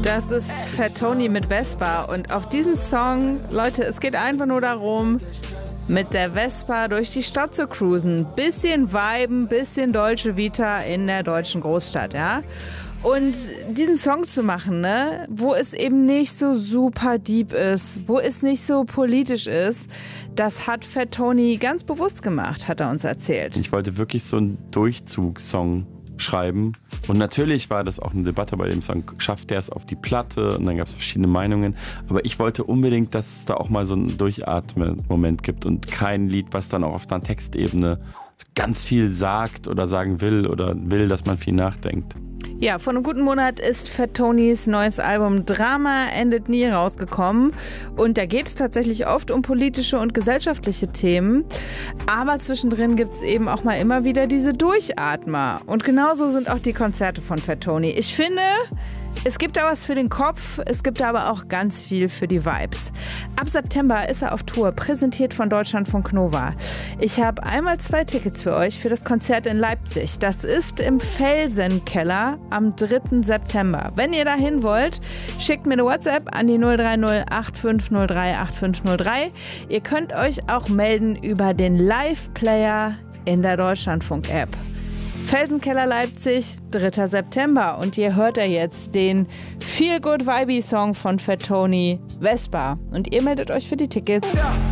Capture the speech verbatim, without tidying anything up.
Das ist Fat Tony mit Vespa und auf diesem Song, Leute, es geht einfach nur darum, mit der Vespa durch die Stadt zu cruisen. Bisschen viben, bisschen Dolce Vita in der deutschen Großstadt, ja. Und diesen Song zu machen, ne, wo es eben nicht so super deep ist, wo es nicht so politisch ist, das hat Fat Tony ganz bewusst gemacht, hat er uns erzählt. Ich wollte wirklich so einen Durchzugssong schreiben. Und natürlich war das auch eine Debatte bei dem Song, schafft der es auf die Platte? Und dann gab es verschiedene Meinungen. Aber ich wollte unbedingt, dass es da auch mal so einen Durchatmen-Moment gibt und kein Lied, was dann auch auf einer Textebene ganz viel sagt oder sagen will oder will, dass man viel nachdenkt. Ja, vor einem guten Monat ist Fat Tonys neues Album Drama endet nie rausgekommen und da geht es tatsächlich oft um politische und gesellschaftliche Themen, aber zwischendrin gibt es eben auch mal immer wieder diese Durchatmer und genauso sind auch die Konzerte von Fat Tony. Ich finde, es gibt da was für den Kopf, es gibt da aber auch ganz viel für die Vibes. Ab September ist er auf Tour, präsentiert von Deutschlandfunk Nova. Ich habe einmal zwei Tickets für euch für das Konzert in Leipzig. Das ist im Felsenkeller am dritten September. Wenn ihr dahin wollt, schickt mir eine WhatsApp an die null drei null acht fünf null drei acht fünf null drei. Ihr könnt euch auch melden über den Live-Player in der Deutschlandfunk-App. Felsenkeller Leipzig, dritter September. Und ihr hört ja jetzt den Feel Good Vibey Song von Fat Tony, Vespa. Und ihr meldet euch für die Tickets. Ja.